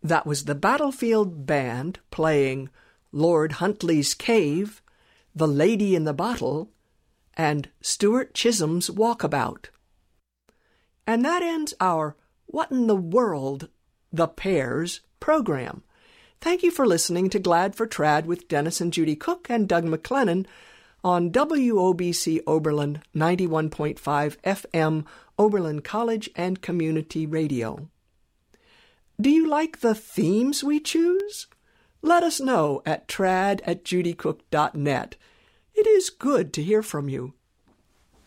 That was the Battlefield Band playing Lord Huntley's Cave, The Lady in the Bottle, and Stuart Chisholm's Walkabout. And that ends our What in the World, The Pairs program. Thank you for listening to Glad for Trad with Dennis and Judy Cook and Doug McLennan on WOBC Oberlin 91.5 FM, Oberlin College and Community Radio. Do you like the themes we choose? Let us know at trad@judycook.net. It is good to hear from you.